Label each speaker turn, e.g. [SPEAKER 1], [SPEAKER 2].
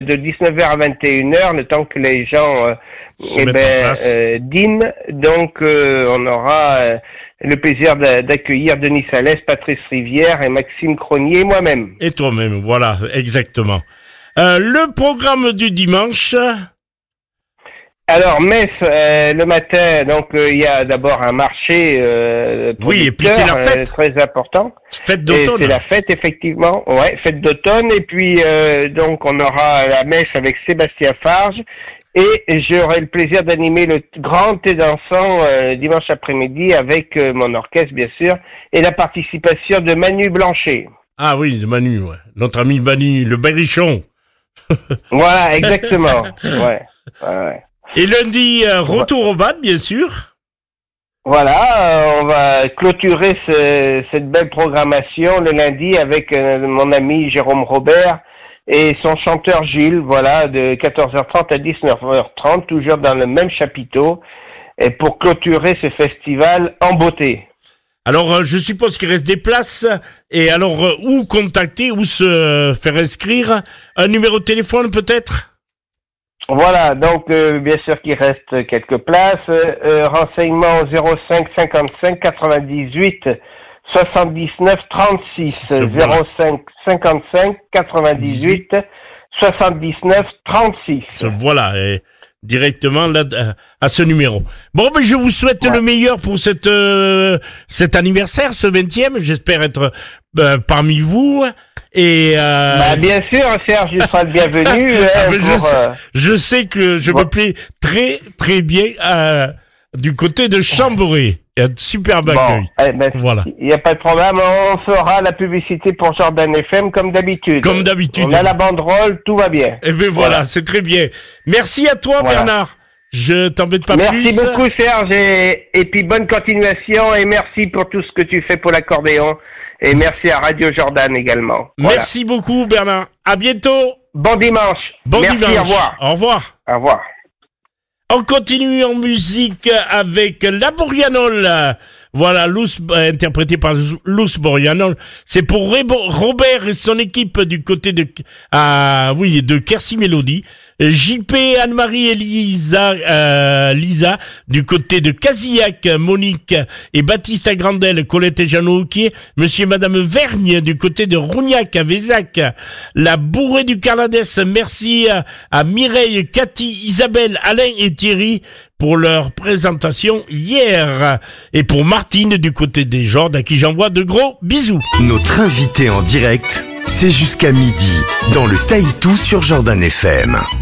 [SPEAKER 1] de 19h à 21h, le temps que les gens dînent. Donc, on aura le plaisir d'accueillir Denis Salès, Patrice Rivière et Maxime Cronier et moi-même.
[SPEAKER 2] Et toi-même, voilà, exactement. Le programme du dimanche.
[SPEAKER 1] Alors, messe le matin, donc il y a d'abord un marché
[SPEAKER 2] oui, et puis c'est la fête.
[SPEAKER 1] Très important.
[SPEAKER 2] Fête d'automne.
[SPEAKER 1] Et c'est la fête, effectivement. Ouais, fête d'automne. Et puis, donc, on aura la messe avec Sébastien Farge. Et j'aurai le plaisir d'animer le grand thé dansant dimanche après-midi avec mon orchestre, bien sûr, et la participation de Manu Blanchet.
[SPEAKER 2] Ah oui, de Manu, ouais. Notre ami Manu, le berrichon.
[SPEAKER 1] Voilà, exactement. Ouais.
[SPEAKER 2] Et lundi, retour au bal, bien sûr.
[SPEAKER 1] Voilà, on va clôturer cette belle programmation le lundi avec mon ami Jérôme Robert et son chanteur Gilles, voilà, de 14h30 à 19h30, toujours dans le même chapiteau, et pour clôturer ce festival en beauté.
[SPEAKER 2] Alors, je suppose qu'il reste des places, et alors, où contacter, où se faire inscrire? Un numéro de téléphone, peut-être?
[SPEAKER 1] Voilà, donc bien sûr qu'il reste quelques places. Renseignements 05 55 98 79 36. 05 55 98 79 36.
[SPEAKER 2] Voilà, et directement là à ce numéro. Bon, ben je vous souhaite le meilleur pour cet anniversaire, ce 20e. J'espère être parmi vous. Et
[SPEAKER 1] bien sûr, Serge, tu seras le bienvenu.
[SPEAKER 2] Je sais que je me plais très très bien du côté de Chambéry. Il y a un superbe accueil.
[SPEAKER 1] Voilà. Il n'y a pas de problème. On fera la publicité pour Jordan FM comme d'habitude.
[SPEAKER 2] Comme d'habitude.
[SPEAKER 1] On a la banderole, tout va bien.
[SPEAKER 2] Et bien voilà, c'est très bien. Merci à toi, Bernard. Je t'embête pas plus.
[SPEAKER 1] Merci beaucoup, Serge, et puis bonne continuation, et merci pour tout ce que tu fais pour l'accordéon. Et merci à Radio Jordan également. Voilà.
[SPEAKER 2] Merci beaucoup, Bernard. À bientôt.
[SPEAKER 1] Bon dimanche.
[SPEAKER 2] Merci,
[SPEAKER 1] au revoir.
[SPEAKER 2] Au revoir.
[SPEAKER 1] Au revoir.
[SPEAKER 2] On continue en musique avec La Bourrianole. Voilà, interprété par Luz Bourrianole. C'est pour Robert et son équipe du côté de Quercy Mélodie. JP, Anne-Marie et Lisa, du côté de Casillac, Monique et Baptiste à Grandel, Colette et Jeannot Houquier, monsieur et madame Vergne, du côté de Rougnac à Vézac, la bourrée du Carladès, merci à Mireille, Cathy, Isabelle, Alain et Thierry pour leur présentation hier, et pour Martine du côté des Jordes, à qui j'envoie de gros bisous.
[SPEAKER 3] Notre invité en direct, c'est jusqu'à midi, dans le Taïtou sur Jordan FM.